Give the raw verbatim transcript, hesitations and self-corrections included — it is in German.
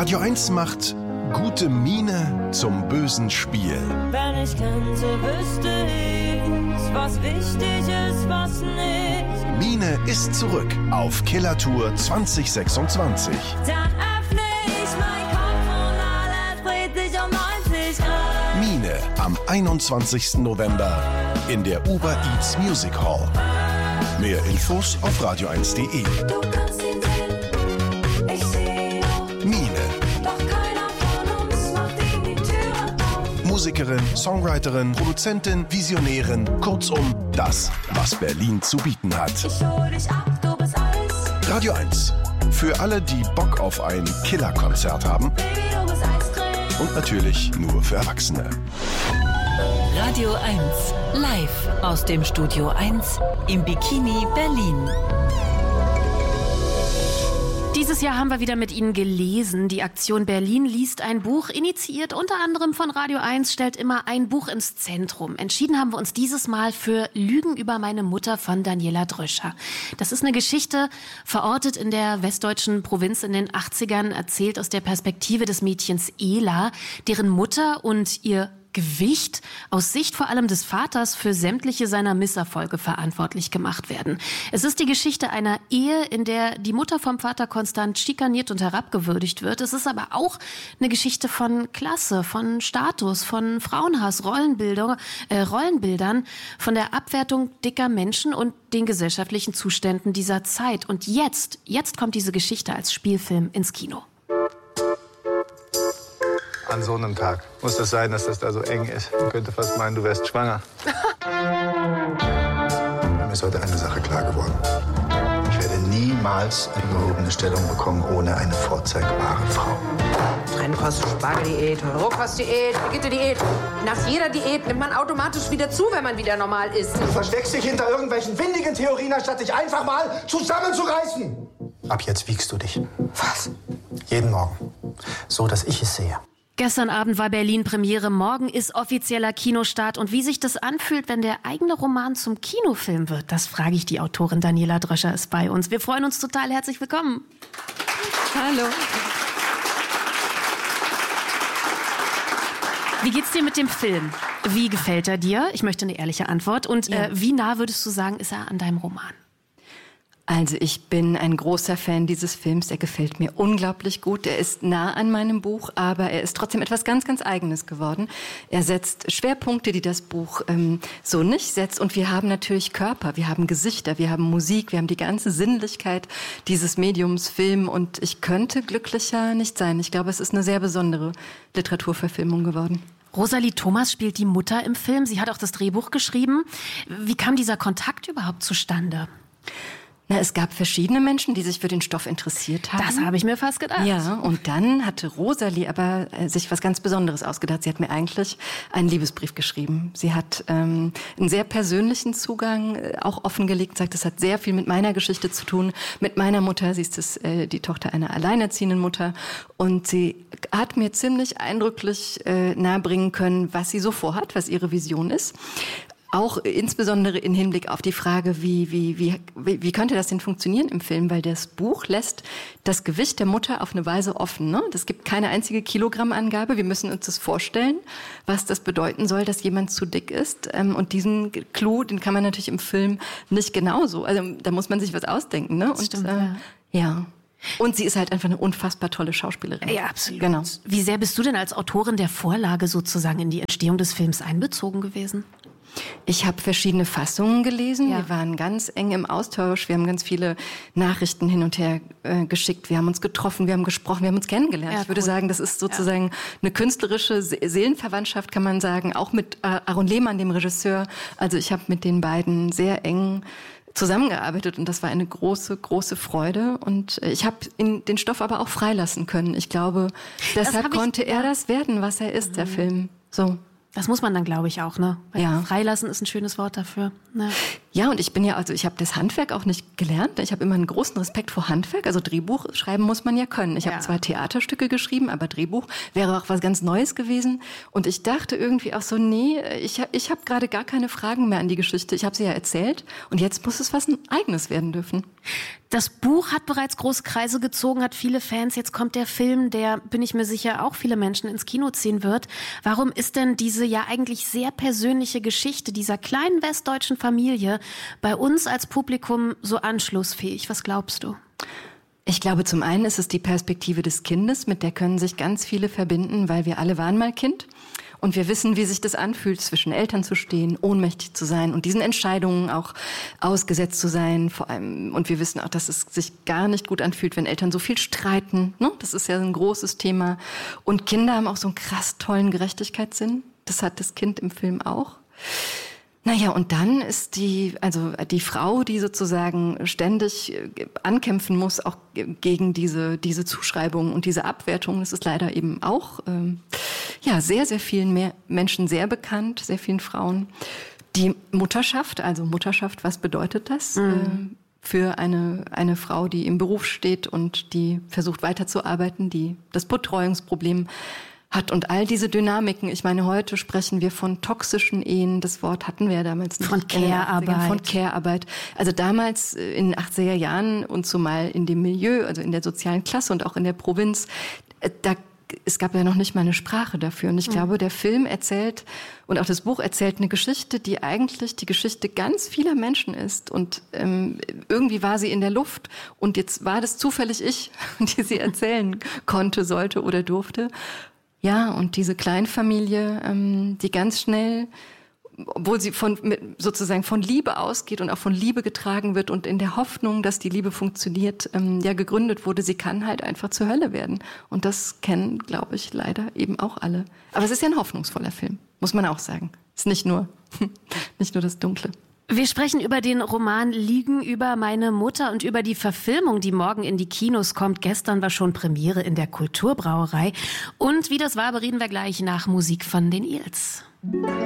Radio eins macht gute Miene zum bösen Spiel. Wenn ich könnte, wüsste ich, was wichtig ist, was nicht. Mine ist zurück auf Killertour zwanzig sechsundzwanzig. Dann öffne ich mein Kopf und alles dreht sich um neunzig Grad. Mine am einundzwanzigsten November in der Uber Eats Music Hall. Mehr Infos auf radio eins punkt de. Du kannst ihn sehen, ich sehe auch. Mine. Doch keiner von uns macht ihm die Tür auf. Musikerin, Songwriterin, Produzentin, Visionärin, kurzum das, was Berlin zu bieten hat. Ich hol dich ab, du bist Eis. Radio eins. Für alle, die Bock auf ein Killerkonzert haben. Baby, du bist Eiscreme. Und natürlich nur für Erwachsene. Radio eins, live aus dem Studio eins im Bikini Berlin. Dieses Jahr haben wir wieder mit Ihnen gelesen. Die Aktion Berlin liest ein Buch, initiiert unter anderem von Radio eins, stellt immer ein Buch ins Zentrum. Entschieden haben wir uns dieses Mal für Lügen über meine Mutter von Daniela Dröscher. Das ist eine Geschichte, verortet in der westdeutschen Provinz in den achtzigern, erzählt aus der Perspektive des Mädchens Ela, deren Mutter und ihr Gewicht aus Sicht vor allem des Vaters für sämtliche seiner Misserfolge verantwortlich gemacht werden. Es ist die Geschichte einer Ehe, in der die Mutter vom Vater konstant schikaniert und herabgewürdigt wird. Es ist aber auch eine Geschichte von Klasse, von Status, von Frauenhass, Rollenbildung, äh, Rollenbildern, von der Abwertung dicker Menschen und den gesellschaftlichen Zuständen dieser Zeit. Und jetzt, jetzt kommt diese Geschichte als Spielfilm ins Kino. An so einem Tag muss das sein, dass das da so eng ist. Man könnte fast meinen, du wärst schwanger. Mir ist heute eine Sache klar geworden. Ich werde niemals eine gehobene Stellung bekommen ohne eine vorzeigbare Frau. Trennkost-Spargeldiät, Rohkostdiät, Brigitte-Diät. Nach jeder Diät nimmt man automatisch wieder zu, wenn man wieder normal isst. Du versteckst dich hinter irgendwelchen windigen Theorien, anstatt dich einfach mal zusammenzureißen. Ab jetzt wiegst du dich. Was? Jeden Morgen. So, dass ich es sehe. Gestern Abend war Berlin Premiere, morgen ist offizieller Kinostart. Und wie sich das anfühlt, wenn der eigene Roman zum Kinofilm wird, das frage ich die Autorin Daniela Dröscher ist bei uns. Wir freuen uns total, herzlich willkommen. Hallo. Wie geht's dir mit dem Film? Wie gefällt er dir? Ich möchte eine ehrliche Antwort. Und Ja. äh, wie nah würdest du sagen, ist er an deinem Roman? Also ich bin ein großer Fan dieses Films. Er gefällt mir unglaublich gut. Er ist nah an meinem Buch, aber er ist trotzdem etwas ganz, ganz Eigenes geworden. Er setzt Schwerpunkte, die das Buch ähm, so nicht setzt. Und wir haben natürlich Körper, wir haben Gesichter, wir haben Musik, wir haben die ganze Sinnlichkeit dieses Mediums Film. Und ich könnte glücklicher nicht sein. Ich glaube, es ist eine sehr besondere Literaturverfilmung geworden. Rosalie Thomas spielt die Mutter im Film. Sie hat auch das Drehbuch geschrieben. Wie kam dieser Kontakt überhaupt zustande? Na, es gab verschiedene Menschen, die sich für den Stoff interessiert haben. Das habe ich mir fast gedacht. Ja, und dann hatte Rosalie aber äh, sich was ganz Besonderes ausgedacht. Sie hat mir eigentlich einen Liebesbrief geschrieben. Sie hat ähm, einen sehr persönlichen Zugang äh, auch offengelegt, sagt, das hat sehr viel mit meiner Geschichte zu tun, mit meiner Mutter. Sie ist das, äh, die Tochter einer alleinerziehenden Mutter. Und sie hat mir ziemlich eindrücklich äh, nahebringen können, was sie so vorhat, was ihre Vision ist. Auch insbesondere im Hinblick auf die Frage, wie, wie, wie, wie könnte das denn funktionieren im Film? Weil das Buch lässt das Gewicht der Mutter auf eine Weise offen. Ne? Es gibt keine einzige Kilogrammangabe. Wir müssen uns das vorstellen, was das bedeuten soll, dass jemand zu dick ist. Und diesen Clou, den kann man natürlich im Film nicht genauso. Also da muss man sich was ausdenken. Ne? Und, stimmt, äh, ja. ja. Und sie ist halt einfach eine unfassbar tolle Schauspielerin. Ja, absolut. Genau. Wie sehr bist du denn als Autorin der Vorlage sozusagen in die Entstehung des Films einbezogen gewesen? Ich habe verschiedene Fassungen gelesen. Ja. Wir waren ganz eng im Austausch. Wir haben ganz viele Nachrichten hin und her äh, geschickt. Wir haben uns getroffen, wir haben gesprochen, wir haben uns kennengelernt. Ja, ich würde cool. sagen, das ist sozusagen ja. eine künstlerische Se- Seelenverwandtschaft, kann man sagen. Auch mit äh, Aaron Lehmann, dem Regisseur. Also ich habe mit den beiden sehr eng zusammengearbeitet und das war eine große, große Freude. Und ich habe den Stoff aber auch freilassen können. Ich glaube, deshalb hab ich- konnte er ja. das werden, was er ist, der Film. So. Das muss man dann, glaube ich, auch, ne? Weil Ja. freilassen ist ein schönes Wort dafür. Ja. Ja, und ich bin ja, also ich habe das Handwerk auch nicht gelernt. Ich habe immer einen großen Respekt vor Handwerk. Also Drehbuch schreiben muss man ja können. Ich ja. habe zwar Theaterstücke geschrieben, aber Drehbuch wäre auch was ganz Neues gewesen. Und ich dachte irgendwie auch so, nee, ich, ich habe gerade gar keine Fragen mehr an die Geschichte. Ich habe sie ja erzählt und jetzt muss es was Eigenes werden dürfen. Das Buch hat bereits große Kreise gezogen, hat viele Fans. Jetzt kommt der Film, der, bin ich mir sicher, auch viele Menschen ins Kino ziehen wird. Warum ist denn diese ja eigentlich sehr persönliche Geschichte dieser kleinen westdeutschen Familie bei uns als Publikum so anschlussfähig? Was glaubst du? Ich glaube, zum einen ist es die Perspektive des Kindes, mit der können sich ganz viele verbinden, weil wir alle waren mal Kind. Und wir wissen, wie sich das anfühlt, zwischen Eltern zu stehen, ohnmächtig zu sein und diesen Entscheidungen auch ausgesetzt zu sein. Vor allem, und wir wissen auch, dass es sich gar nicht gut anfühlt, wenn Eltern so viel streiten. Ne? Das ist ja ein großes Thema. Und Kinder haben auch so einen krass tollen Gerechtigkeitssinn. Das hat das Kind im Film auch. Naja, und dann ist die, also die Frau, die sozusagen ständig ankämpfen muss, auch gegen diese, diese Zuschreibung und diese Abwertung. Das ist leider eben auch, ähm, ja, sehr, sehr vielen mehr Menschen sehr bekannt, sehr vielen Frauen. Die Mutterschaft, also Mutterschaft, was bedeutet das? Mhm. Äh, für eine, eine Frau, die im Beruf steht und die versucht weiterzuarbeiten, die das Betreuungsproblem hat und all diese Dynamiken. Ich meine, heute sprechen wir von toxischen Ehen. Das Wort hatten wir ja damals nicht. Von Care-Arbeit. Von Care-Arbeit. Also damals in den achtziger Jahren und zumal in dem Milieu, also in der sozialen Klasse und auch in der Provinz, da es gab ja noch nicht mal eine Sprache dafür. Und ich glaube, der Film erzählt und auch das Buch erzählt eine Geschichte, die eigentlich die Geschichte ganz vieler Menschen ist. Und ähm, irgendwie war sie in der Luft. Und jetzt war das zufällig ich, die sie erzählen konnte, sollte oder durfte. Ja, und diese Kleinfamilie, ähm, die ganz schnell, obwohl sie von mit, sozusagen von Liebe ausgeht und auch von Liebe getragen wird und in der Hoffnung, dass die Liebe funktioniert, ähm, ja gegründet wurde, sie kann halt einfach zur Hölle werden. Und das kennen, glaube ich, leider eben auch alle. Aber es ist ja ein hoffnungsvoller Film, muss man auch sagen. Es ist nicht nur, nicht nur das Dunkle. Wir sprechen über den Roman Lügen über meine Mutter und über die Verfilmung, die morgen in die Kinos kommt. Gestern war schon Premiere in der Kulturbrauerei. Und wie das war, bereden wir gleich nach Musik von den Eels.